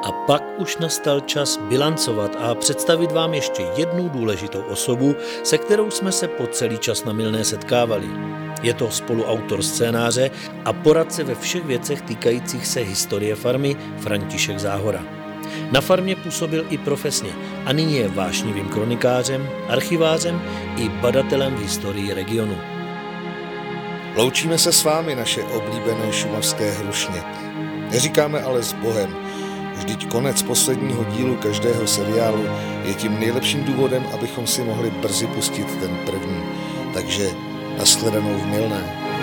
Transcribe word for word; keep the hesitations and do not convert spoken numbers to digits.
A pak už nastal čas bilancovat a představit vám ještě jednu důležitou osobu, se kterou jsme se po celý čas na Mylné setkávali. Je to spoluautor scénáře a poradce ve všech věcech týkajících se historie farmy František Záhora. Na farmě působil i profesně a nyní je vášnivým kronikářem, archivářem i badatelem v historii regionu. Loučíme se s vámi, naše oblíbené šumavské hrušně. Neříkáme ale s Bohem. Vždyť konec posledního dílu každého seriálu je tím nejlepším důvodem, abychom si mohli brzy pustit ten první. Takže nashledanou v Mylné.